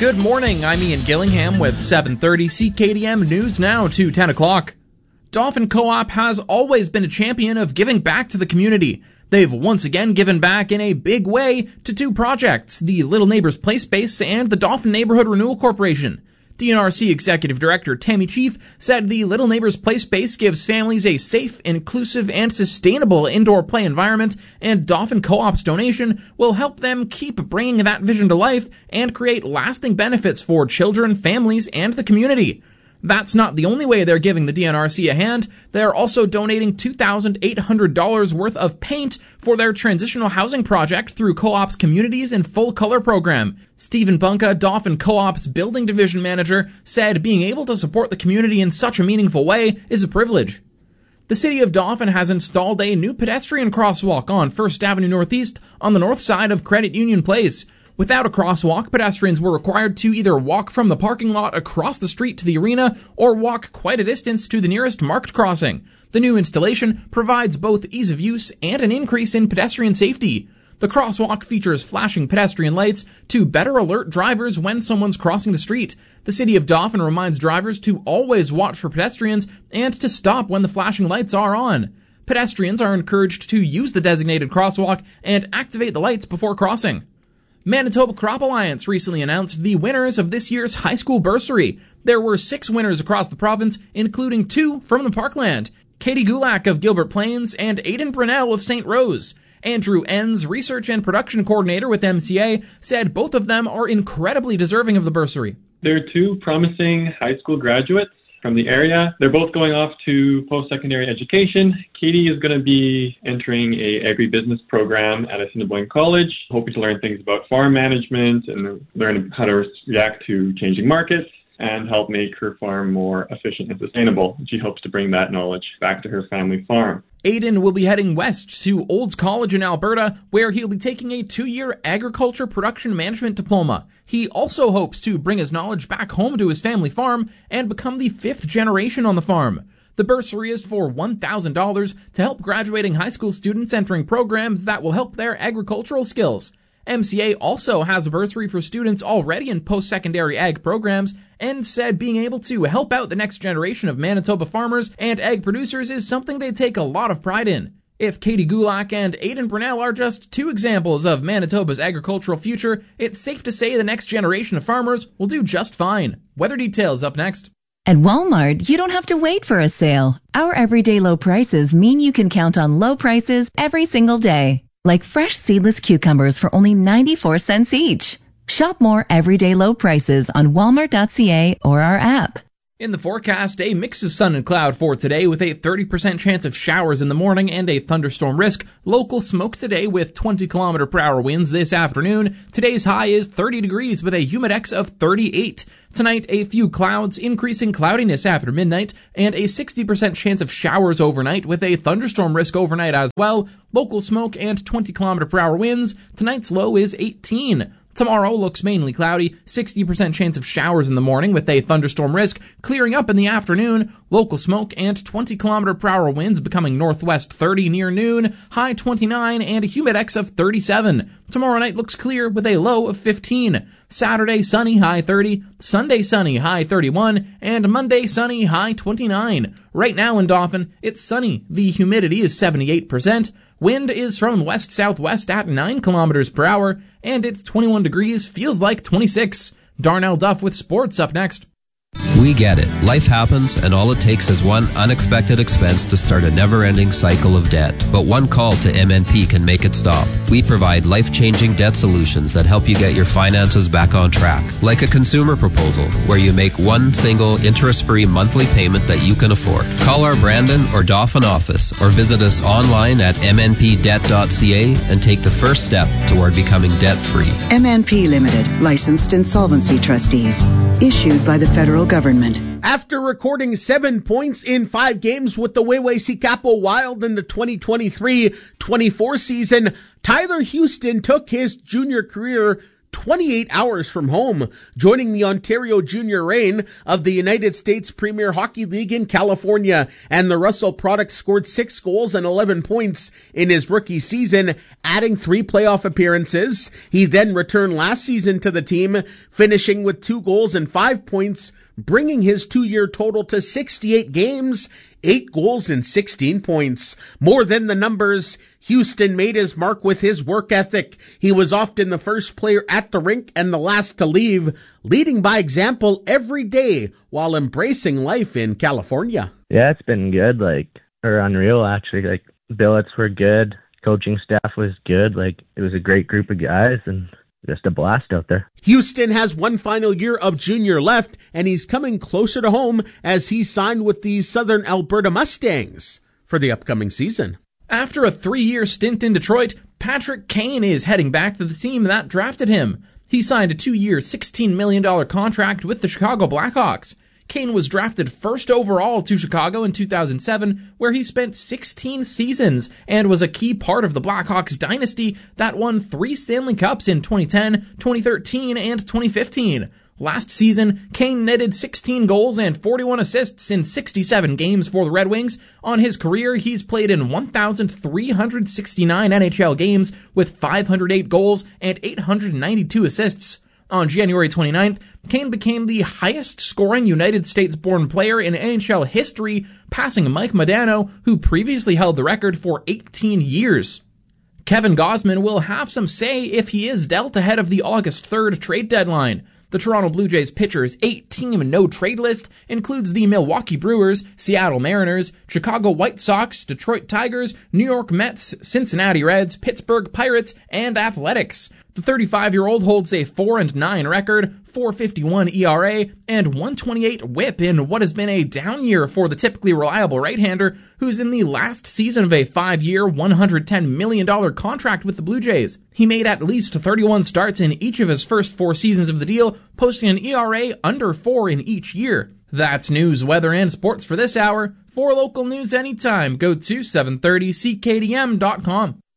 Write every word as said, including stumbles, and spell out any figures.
Good morning, I'm Ian Gillingham with seven thirty C K D M News Now to ten o'clock. Dauphin Co-op has always been a champion of giving back to the community. They've once again given back in a big way to two projects, the Little Neighbors Play Space and the Dauphin Neighborhood Renewal Corporation. D N R C Executive Director Tammy Chief said the Little Neighbors Play Space gives families a safe, inclusive, and sustainable indoor play environment, and Dauphin Co-op's donation will help them keep bringing that vision to life and create lasting benefits for children, families, and the community. That's not the only way they're giving the D N R C a hand. They're also donating two thousand eight hundred dollars worth of paint for their transitional housing project through Co-op's Communities in Full Color program. Stephen Bunka, Dauphin Co-op's building division manager, said being able to support the community in such a meaningful way is a privilege. The city of Dauphin has installed a new pedestrian crosswalk on First Avenue Northeast on the north side of Credit Union Place. Without a crosswalk, pedestrians were required to either walk from the parking lot across the street to the arena or walk quite a distance to the nearest marked crossing. The new installation provides both ease of use and an increase in pedestrian safety. The crosswalk features flashing pedestrian lights to better alert drivers when someone's crossing the street. The city of Dauphin reminds drivers to always watch for pedestrians and to stop when the flashing lights are on. Pedestrians are encouraged to use the designated crosswalk and activate the lights before crossing. Manitoba Crop Alliance recently announced the winners of this year's high school bursary. There were six winners across the province, including two from the Parkland, Katie Gulak of Gilbert Plains and Aidan Brunel of Saint Rose. Andrew Enns, research and production coordinator with M C A, said both of them are incredibly deserving of the bursary. There are two promising high school graduates from the area. They're both going off to post-secondary education. Katie is going to be entering a agribusiness program at Assiniboine College, hoping to learn things about farm management and learn how to react to changing markets and help make her farm more efficient and sustainable. She hopes to bring that knowledge back to her family farm. Aidan will be heading west to Olds College in Alberta, where he'll be taking a two-year agriculture production management diploma. He also hopes to bring his knowledge back home to his family farm and become the fifth generation on the farm. The bursary is for one thousand dollars to help graduating high school students entering programs that will help their agricultural skills. M C A also has a bursary for students already in post-secondary ag programs and said being able to help out the next generation of Manitoba farmers and ag producers is something they take a lot of pride in. If Katie Gulak and Aidan Brunel are just two examples of Manitoba's agricultural future, it's safe to say the next generation of farmers will do just fine. Weather details up next. At Walmart, you don't have to wait for a sale. Our everyday low prices mean you can count on low prices every single day. Like fresh seedless cucumbers for only ninety-four cents each. Shop more everyday low prices on walmart dot c a or our app. In the forecast, a mix of sun and cloud for today with a thirty percent chance of showers in the morning and a thunderstorm risk. Local smoke today with twenty kilometer per hour winds this afternoon. Today's high is thirty degrees with a humidex of thirty-eight. Tonight, a few clouds, increasing cloudiness after midnight, and a sixty percent chance of showers overnight with a thunderstorm risk overnight as well. Local smoke and twenty kilometer per hour winds. Tonight's low is eighteen. Tomorrow looks mainly cloudy, sixty percent chance of showers in the morning with a thunderstorm risk, clearing up in the afternoon, local smoke and twenty kilometer per hour winds becoming northwest thirty near noon, high twenty-nine and a humidex of thirty-seven. Tomorrow night looks clear with a low of fifteen. Saturday sunny, high thirty, Sunday sunny, high thirty-one, and Monday sunny, high twenty-nine. Right now in Dauphin, it's sunny, the humidity is seventy-eight percent. Wind is from west-southwest at nine kilometers per hour, and it's twenty-one degrees, feels like twenty-six. Darnell Duff with sports up next. We get it. Life happens, and all it takes is one unexpected expense to start a never-ending cycle of debt. But one call to M N P can make it stop. We provide life-changing debt solutions that help you get your finances back on track. Like a consumer proposal, where you make one single interest-free monthly payment that you can afford. Call our Brandon or Dauphin office, or visit us online at m n p debt dot c a and take the first step toward becoming debt-free. M N P Limited, licensed insolvency trustees. Issued by the federal government. After recording seven points in five games with the Weway Capo Wild in the twenty twenty-three twenty-four season, Tyler Houston took his junior career twenty-eight hours from home, joining the Ontario Junior Reign of the United States Premier Hockey League in California. And the Russell product scored six goals and eleven points in his rookie season, adding three playoff appearances. He then returned last season to the team, finishing with two goals and five points, bringing his two-year total to sixty-eight games, eight goals and sixteen points. More than the numbers, Houston made his mark with his work ethic. He was often the first player at the rink and the last to leave, leading by example every day while embracing life in California. Yeah, it's been good, like, or unreal, actually. Like, billets were good, coaching staff was good, like, it was a great group of guys, and just a blast out there. Houston has one final year of junior left, and he's coming closer to home as he signed with the Southern Alberta Mustangs for the upcoming season. After a three-year stint in Detroit, Patrick Kane is heading back to the team that drafted him. He signed a two-year, sixteen million dollars contract with the Chicago Blackhawks. Kane was drafted first overall to Chicago in two thousand seven, where he spent sixteen seasons and was a key part of the Blackhawks dynasty that won three Stanley Cups in twenty ten, twenty thirteen, and twenty fifteen. Last season, Kane netted sixteen goals and forty-one assists in sixty-seven games for the Red Wings. On his career, he's played in one thousand three hundred sixty-nine N H L games with five hundred eight goals and eight hundred ninety-two assists. On January twenty-ninth, Kane became the highest-scoring United States-born player in N H L history, passing Mike Modano, who previously held the record for eighteen years. Kevin Gausman will have some say if he is dealt ahead of the August third trade deadline. The Toronto Blue Jays pitcher's eight-team no-trade list includes the Milwaukee Brewers, Seattle Mariners, Chicago White Sox, Detroit Tigers, New York Mets, Cincinnati Reds, Pittsburgh Pirates, and Athletics. The thirty-five-year-old holds a four and nine record, four fifty-one E R A, and one twenty-eight whip in what has been a down year for the typically reliable right-hander, who's in the last season of a five-year, one hundred ten million dollars contract with the Blue Jays. He made at least thirty-one starts in each of his first four seasons of the deal, posting an E R A under four in each year. That's news, weather, and sports for this hour. For local news anytime, go to seven thirty C K D M dot com.